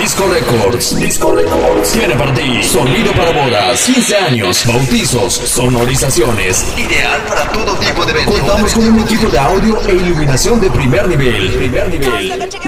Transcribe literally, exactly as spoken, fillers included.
Disco Records. Disco Records tiene para ti sonido para bodas, quince años, bautizos, sonorizaciones. Ideal para todo tipo de eventos. Contamos con un equipo de audio e iluminación de primer nivel. Primer nivel.